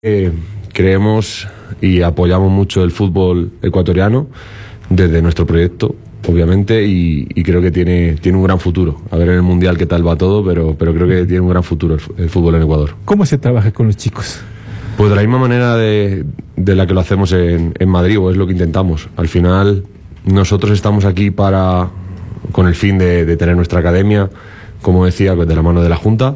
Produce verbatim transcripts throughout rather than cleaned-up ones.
Eh, creemos y apoyamos mucho el fútbol ecuatoriano desde nuestro proyecto, obviamente, y, y creo que tiene, tiene un gran futuro. A ver en el Mundial qué tal va todo, pero, pero creo que tiene un gran futuro el, el fútbol en Ecuador. ¿Cómo se trabaja con los chicos? Pues de la misma manera de, de la que lo hacemos en, en Madrid, o es lo que intentamos. Al final, nosotros estamos aquí para, con el fin de, de tener nuestra academia, como decía, de la mano de la Junta,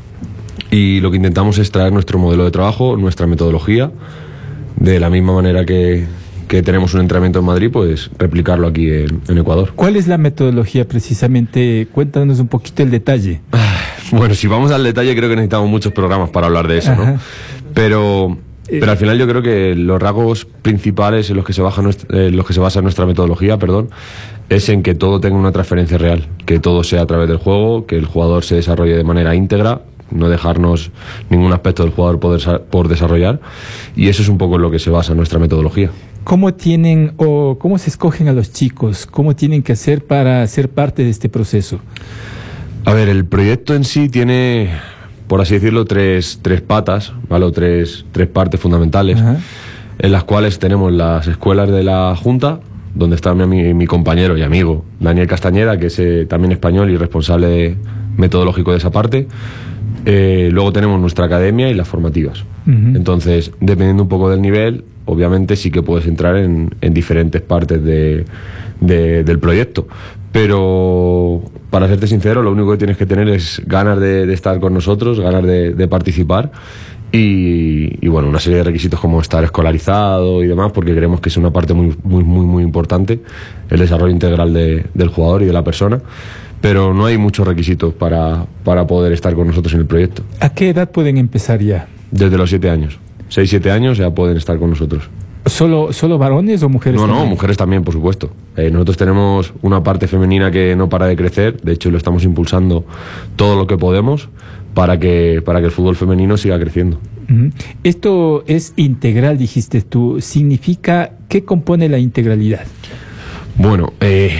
y lo que intentamos es traer nuestro modelo de trabajo, nuestra metodología, de la misma manera que, que tenemos un entrenamiento en Madrid, pues replicarlo aquí en, en Ecuador. ¿Cuál es la metodología precisamente? Cuéntanos un poquito el detalle. Bueno, si vamos al detalle, creo que necesitamos muchos programas para hablar de eso, ¿no? Ajá. Pero, pero al final yo creo que los rasgos principales en los que se basa nuestra, en los que se basa nuestra metodología, perdón, es en que todo tenga una transferencia real, que todo sea a través del juego, que el jugador se desarrolle de manera íntegra, no dejarnos ningún aspecto del jugador por, por desarrollar, y eso es un poco en lo que se basa nuestra metodología. ¿Cómo tienen o cómo se escogen a los chicos? ¿Cómo tienen que hacer para ser parte de este proceso? A ver, el proyecto en sí tiene, por así decirlo, tres, tres patas, ¿vale? O tres, tres partes fundamentales. Ajá. En las cuales tenemos las escuelas de la Junta, donde está mi, mi compañero y amigo Daniel Castañeda, que es eh, también español y responsable metodológico de esa parte. Eh, luego tenemos nuestra academia y las formativas. Uh-huh. Entonces, dependiendo un poco del nivel, obviamente sí que puedes entrar en, en diferentes partes de, de, del proyecto. Pero, para serte sincero, lo único que tienes que tener es ganas de, de estar con nosotros, ganas de, de participar y, y, bueno, una serie de requisitos como estar escolarizado y demás, porque creemos que es una parte muy, muy, muy, muy importante, el desarrollo integral de, del jugador y de la persona. Pero no hay muchos requisitos para, para poder estar con nosotros en el proyecto. ¿A qué edad pueden empezar ya? Desde los siete años. seis, siete años ya pueden estar con nosotros. ¿Solo, solo varones o mujeres no, también? No, mujeres también, por supuesto. Eh, nosotros tenemos una parte femenina que no para de crecer. De hecho, lo estamos impulsando todo lo que podemos para que, para que el fútbol femenino siga creciendo. Uh-huh. Esto es integral, dijiste tú. ¿Significa qué compone la integralidad? Bueno, eh...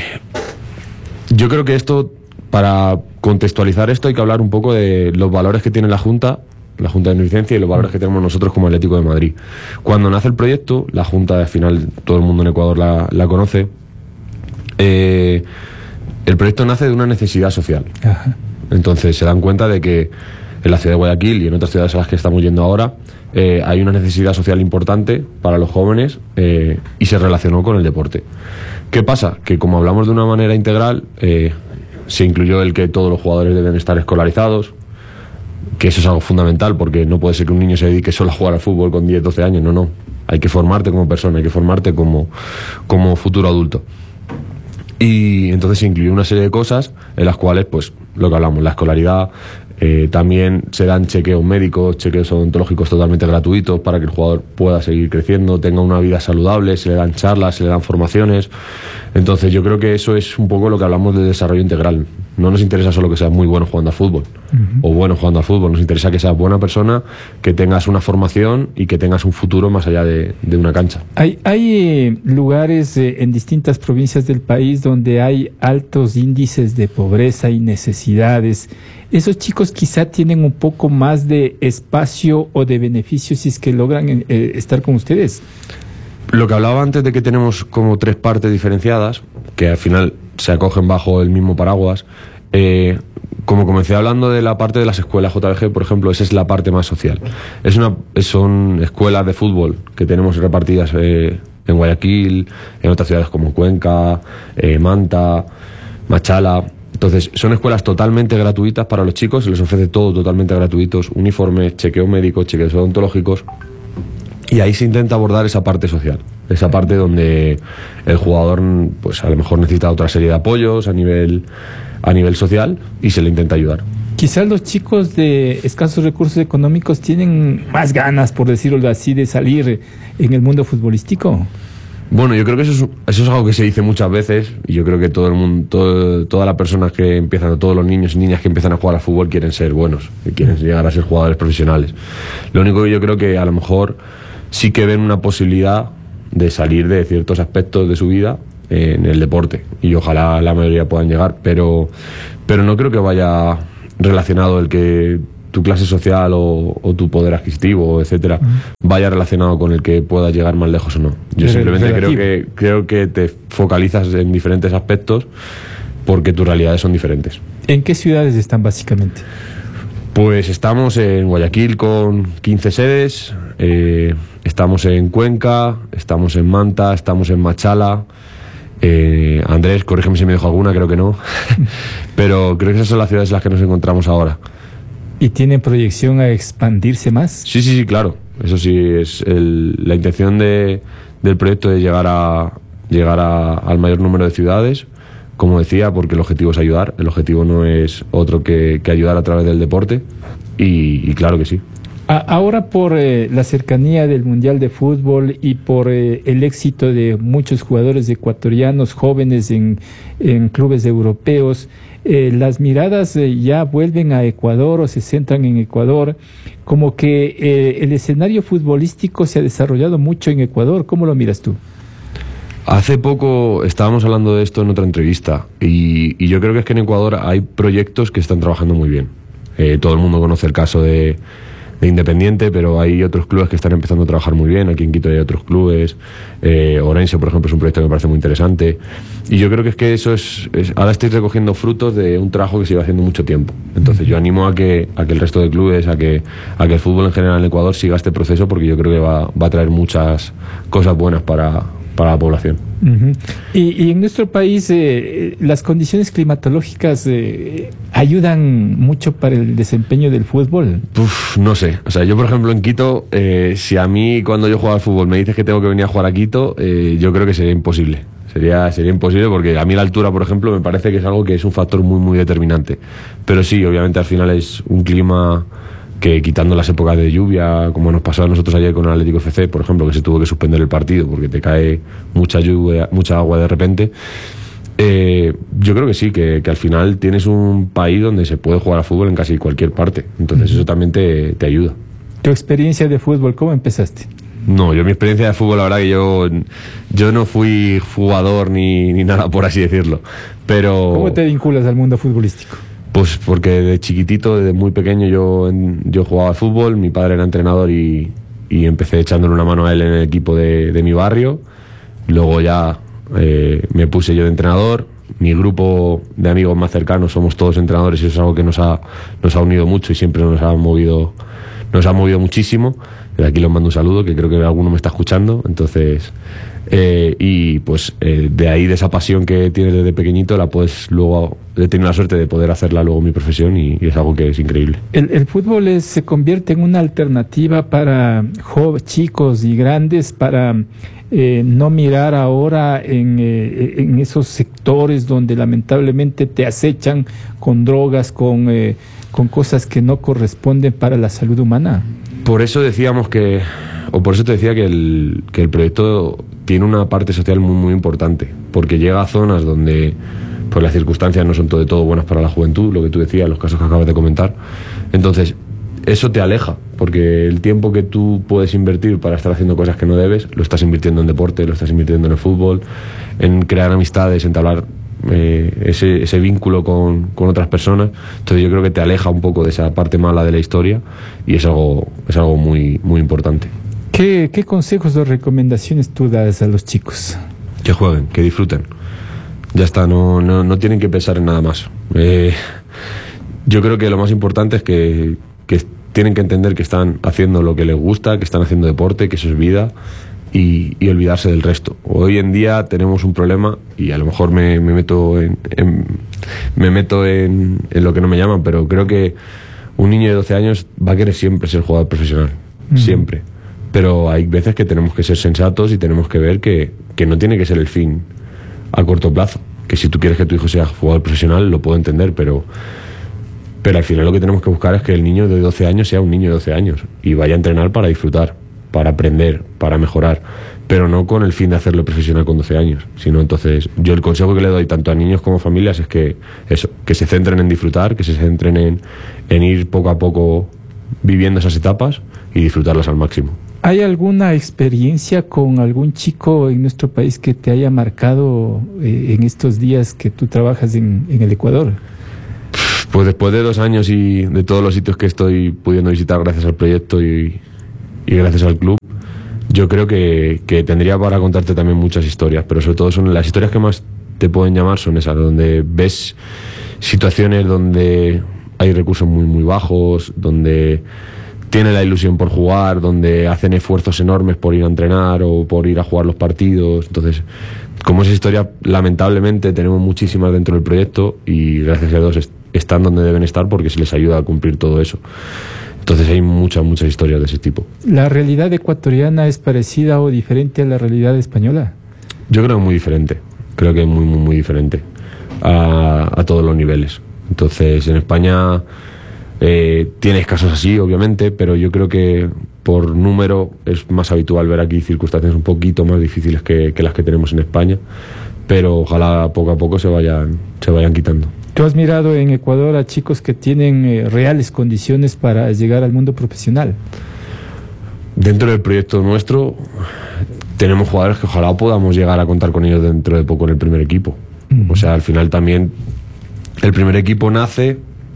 yo creo que esto, para contextualizar esto, hay que hablar un poco de los valores que tiene la Junta, la Junta de Beneficencia, y los valores que tenemos nosotros como Atlético de Madrid. Cuando nace el proyecto, la Junta, al final todo el mundo en Ecuador la, la conoce, eh, el proyecto nace de una necesidad social. Ajá. Entonces se dan cuenta de que en la ciudad de Guayaquil y en otras ciudades a las que estamos yendo ahora, eh, hay una necesidad social importante para los jóvenes eh, y se relacionó con el deporte. ¿Qué pasa? Que como hablamos de una manera integral, eh, se incluyó el que todos los jugadores deben estar escolarizados, que eso es algo fundamental, porque no puede ser que un niño se dedique solo a jugar al fútbol con diez, doce años, no, no. Hay que formarte como persona, hay que formarte como, como futuro adulto. Y entonces se incluyó una serie de cosas en las cuales, pues, lo que hablamos, la escolaridad, eh, también se dan chequeos médicos, chequeos odontológicos totalmente gratuitos para que el jugador pueda seguir creciendo, tenga una vida saludable, se le dan charlas, se le dan formaciones. Entonces yo creo que eso es un poco lo que hablamos de desarrollo integral. No nos interesa solo que seas muy bueno jugando al fútbol, uh-huh, o bueno jugando al fútbol, nos interesa que seas buena persona, que tengas una formación y que tengas un futuro más allá de, de una cancha. Hay, hay eh, lugares eh, en distintas provincias del país donde hay altos índices de pobreza y necesidades. Esos chicos quizá tienen un poco más de espacio o de beneficio si es que logran eh, estar con ustedes. Lo que hablaba antes de que tenemos como tres partes diferenciadas, que al final se acogen bajo el mismo paraguas, eh, como comencé hablando de la parte de las escuelas J B G, por ejemplo, esa es la parte más social. Es una, son escuelas de fútbol que tenemos repartidas eh, en Guayaquil, en otras ciudades como Cuenca, eh, Manta, Machala. Entonces, son escuelas totalmente gratuitas para los chicos, se les ofrece todo totalmente gratuitos, uniformes, chequeos médicos, chequeos odontológicos. Y ahí se intenta abordar esa parte social, esa parte donde el jugador, pues a lo mejor necesita otra serie de apoyos a nivel, a nivel social, y se le intenta ayudar. Quizás los chicos de escasos recursos económicos tienen más ganas, por decirlo así, de salir en el mundo futbolístico. Bueno, yo creo que eso es, eso es algo que se dice muchas veces, y yo creo que todo el mundo, todo, todas las personas que empiezan, todos los niños y niñas que empiezan a jugar al fútbol quieren ser buenos, y quieren llegar a ser jugadores profesionales. Lo único que yo creo que a lo mejor sí que ven una posibilidad de salir de ciertos aspectos de su vida en el deporte, y ojalá la mayoría puedan llegar, pero, pero no creo que vaya relacionado el que tu clase social o, o tu poder adquisitivo, etcétera, uh-huh. vaya relacionado con el que puedas llegar más lejos o no. Yo Pero simplemente creo que, creo que te focalizas en diferentes aspectos porque tus realidades son diferentes. ¿En qué ciudades están básicamente? Pues estamos en Guayaquil con quince sedes, eh, estamos en Cuenca, estamos en Manta, estamos en Machala. Eh, Andrés, corrígeme si me dejo alguna, creo que no. Pero creo que esas son las ciudades en las que nos encontramos ahora. ¿Y tiene proyección a expandirse más? Sí, sí, sí, claro. Eso sí, es el, la intención de, del proyecto de llegar a llegar a, al mayor número de ciudades. Como decía, porque el objetivo es ayudar, el objetivo no es otro que, que ayudar a través del deporte, y, y claro que sí. Ahora por eh, la cercanía del Mundial de Fútbol y por eh, el éxito de muchos jugadores ecuatorianos jóvenes en, en clubes europeos, eh, las miradas eh, ya vuelven a Ecuador o se centran en Ecuador, como que eh, el escenario futbolístico se ha desarrollado mucho en Ecuador. ¿Cómo lo miras tú? Hace poco estábamos hablando de esto en otra entrevista y, y yo creo que es que en Ecuador hay proyectos que están trabajando muy bien. Eh, todo el mundo conoce el caso de, de Independiente, pero hay otros clubes que están empezando a trabajar muy bien. Aquí en Quito hay otros clubes. Eh, Orense, por ejemplo, es un proyecto que me parece muy interesante. Y yo creo que es que eso es, es... Ahora estáis recogiendo frutos de un trabajo que se iba haciendo mucho tiempo. Entonces yo animo a que, a que el resto de clubes, a que, a que el fútbol en general en Ecuador siga este proceso, porque yo creo que va, va a traer muchas cosas buenas para... para la población. Uh-huh. y, y en nuestro país eh, las condiciones climatológicas eh, ayudan mucho para el desempeño del fútbol. Uf, no sé, o sea, yo por ejemplo en Quito, eh, si a mí cuando yo juego al fútbol me dices que tengo que venir a jugar a Quito, eh, yo creo que sería imposible. Sería, sería imposible porque a mí la altura, por ejemplo, me parece que es algo que es un factor muy, muy determinante. Pero sí, obviamente al final es un clima que, quitando las épocas de lluvia, como nos pasó a nosotros ayer con el Atlético F C, por ejemplo, que se tuvo que suspender el partido porque te cae mucha lluvia, mucha agua de repente, eh, yo creo que sí, que, que al final tienes un país donde se puede jugar a fútbol en casi cualquier parte. Entonces eso también te, te ayuda. ¿Tu experiencia de fútbol, cómo empezaste? No, yo mi experiencia de fútbol, la verdad que yo, yo no fui jugador ni, ni nada, por así decirlo. Pero ¿cómo te vinculas al mundo futbolístico? Pues porque de chiquitito, desde muy pequeño, yo, yo jugaba al fútbol, mi padre era entrenador y, y empecé echándole una mano a él en el equipo de, de mi barrio. Luego ya eh, me puse yo de entrenador. Mi grupo de amigos más cercanos somos todos entrenadores y eso es algo que nos ha, nos ha unido mucho y siempre nos ha movido, nos ha movido muchísimo. De aquí les mando un saludo, que creo que alguno me está escuchando. Entonces, eh, y pues eh, de ahí, de esa pasión que tienes desde pequeñito, la puedes luego, he tenido la suerte de poder hacerla luego mi profesión y, y es algo que es increíble. El, el fútbol es, se convierte en una alternativa para jóvenes, chicos y grandes, para eh, no mirar ahora en, eh, en esos sectores donde lamentablemente te acechan con drogas, con, eh, con cosas que no corresponden para la salud humana. Por eso decíamos que, o por eso te decía que el, que el proyecto tiene una parte social muy, muy importante, porque llega a zonas donde pues las circunstancias no son todo de todo buenas para la juventud, lo que tú decías, los casos que acabas de comentar. Entonces, eso te aleja, porque el tiempo que tú puedes invertir para estar haciendo cosas que no debes, lo estás invirtiendo en deporte, lo estás invirtiendo en el fútbol, en crear amistades, entablar eh, ese, ese vínculo con, con otras personas. Entonces yo creo que te aleja un poco de esa parte mala de la historia y es algo, es algo muy, muy importante. ¿Qué, qué consejos o recomendaciones tú das a los chicos? Que jueguen, que disfruten. Ya está, no, no, no tienen que pensar en nada más. Eh, yo creo que lo más importante es que, que tienen que entender que están haciendo lo que les gusta, que están haciendo deporte, que eso es vida. Y, y olvidarse del resto. Hoy en día tenemos un problema y a lo mejor me, me meto en, en me meto en, en lo que no me llaman, pero creo que un niño de doce años va a querer siempre ser jugador profesional, uh-huh. siempre. Pero hay veces que tenemos que ser sensatos y tenemos que ver que, que no tiene que ser el fin a corto plazo. Que si tú quieres que tu hijo sea jugador profesional, lo puedo entender, pero pero al final lo que tenemos que buscar es que el niño de doce años sea un niño de doce años y vaya a entrenar para disfrutar, para aprender, para mejorar, pero no con el fin de hacerlo profesional con doce años, sino entonces yo el consejo que le doy tanto a niños como a familias es que eso, que se centren en disfrutar, que se centren en, en ir poco a poco viviendo esas etapas y disfrutarlas al máximo. ¿Hay alguna experiencia con algún chico en nuestro país que te haya marcado eh, en estos días que tú trabajas en, en el Ecuador? Pues después de dos años y de todos los sitios que estoy pudiendo visitar gracias al proyecto y, y gracias al club, yo creo que, que tendría para contarte también muchas historias, pero sobre todo son las historias que más te pueden llamar son esas, donde ves situaciones donde hay recursos muy muy bajos, donde tienen la ilusión por jugar, donde hacen esfuerzos enormes por ir a entrenar o por ir a jugar los partidos. Entonces, como esa historia, lamentablemente tenemos muchísimas dentro del proyecto y gracias a Dios están donde deben estar porque se les ayuda a cumplir todo eso. Entonces hay muchas, muchas historias de ese tipo. ¿La realidad ecuatoriana es parecida o diferente a la realidad española? Yo creo que muy diferente, creo que es muy, muy, muy diferente a, a todos los niveles. Entonces en España eh, tienes casos así, obviamente, pero yo creo que por número es más habitual ver aquí circunstancias un poquito más difíciles que, que las que tenemos en España, pero ojalá poco a poco se vayan, se vayan quitando. ¿Tú has mirado en Ecuador a chicos que tienen eh, reales condiciones para llegar al mundo profesional? Dentro del proyecto nuestro tenemos jugadores que ojalá podamos llegar a contar con ellos dentro de poco en el primer equipo. Uh-huh. O sea, al final también el primer equipo nace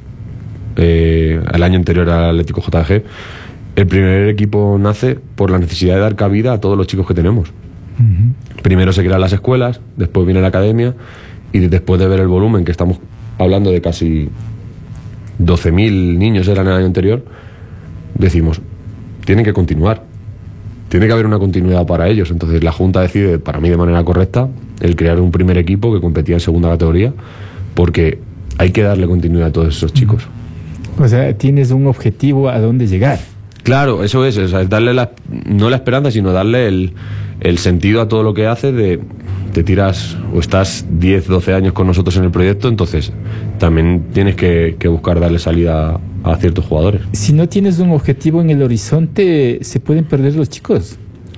eh, el año anterior al Atlético J G. El primer equipo nace por la necesidad de dar cabida a todos los chicos que tenemos. Uh-huh. Primero se crean las escuelas, después viene la academia y después de ver el volumen, que estamos hablando de casi doce mil niños eran el año anterior, decimos, tienen que continuar, tiene que haber una continuidad para ellos. Entonces la Junta decide, para mí de manera correcta, el crear un primer equipo que competía en segunda categoría, porque hay que darle continuidad a todos esos chicos. O sea, tienes un objetivo a dónde llegar. Claro, eso es, o sea, es darle la, no la esperanza, sino darle el, el sentido a todo lo que haces de te tiras o estás diez, doce años con nosotros en el proyecto, entonces también tienes que, que buscar darle salida a, a ciertos jugadores. Si no tienes un objetivo en el horizonte, ¿se pueden perder los chicos?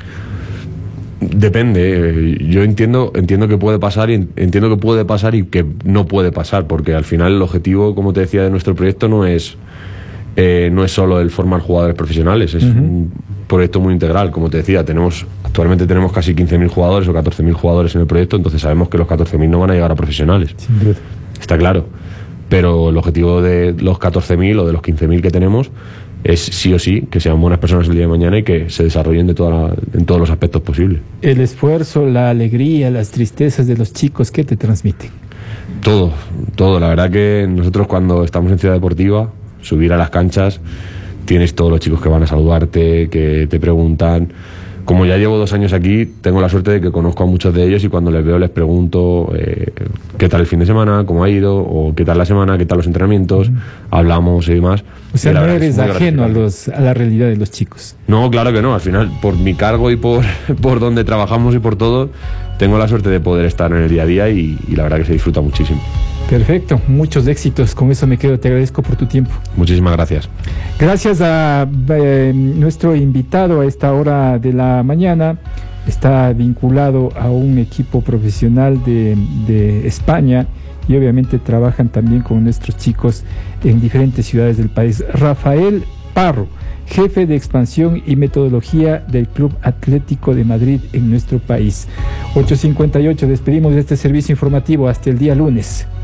Depende, yo entiendo entiendo que puede pasar y entiendo que puede pasar y que no puede pasar, porque al final el objetivo, como te decía, de nuestro proyecto no es eh, no es solo el formar jugadores profesionales, es uh-huh. un proyecto muy integral. Como te decía, tenemos actualmente tenemos casi quince mil jugadores o catorce mil jugadores en el proyecto, entonces sabemos que los catorce mil no van a llegar a profesionales. Sin duda. Está claro, pero el objetivo de los catorce mil o de los quince mil que tenemos es sí o sí que sean buenas personas el día de mañana y que se desarrollen de toda la, en todos los aspectos posibles. El esfuerzo, la alegría, las tristezas de los chicos, ¿qué te transmiten? Todo, todo. La verdad que nosotros cuando estamos en Ciudad Deportiva, subir a las canchas, tienes todos los chicos que van a saludarte, que te preguntan. Como ya llevo dos años aquí, tengo la suerte de que conozco a muchos de ellos y cuando les veo les pregunto eh, qué tal el fin de semana, cómo ha ido, o qué tal la semana, qué tal los entrenamientos, mm. hablamos y demás. O sea, no eres ajeno a, los, a la realidad de los chicos. No, claro que no. Al final, por mi cargo y por, por donde trabajamos y por todo, tengo la suerte de poder estar en el día a día y, y la verdad que se disfruta muchísimo. Perfecto, muchos éxitos, con eso me quedo, te agradezco por tu tiempo. Muchísimas gracias. Gracias a eh, nuestro invitado a esta hora de la mañana, está vinculado a un equipo profesional de, de España y obviamente trabajan también con nuestros chicos en diferentes ciudades del país. Rafael Parro, jefe de expansión y metodología del Club Atlético de Madrid en nuestro país. ocho cincuenta y ocho, despedimos de este servicio informativo hasta el día lunes.